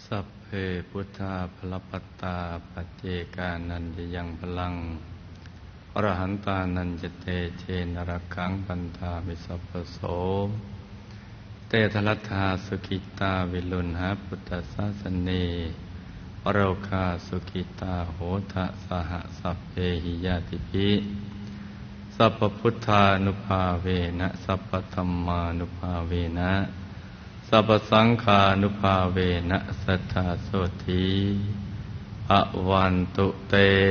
สัพเพพุทธาภลปัตตาปัจเจกานันจะยังพลังอรหันตานันจะเตเชนรคังปันธามิสัพพโสเตทลัทธาสุขิตาวิลุณหะพุทธศาสเนอโรคาสุขิตาโหทะสหสัพเพหิยาติภิสัพพพุทธานุภาเวนะสัพพธัมมานุภาเวนะสัพพสังฆานุภาเวนะสัทธาโสธีอวันตุเต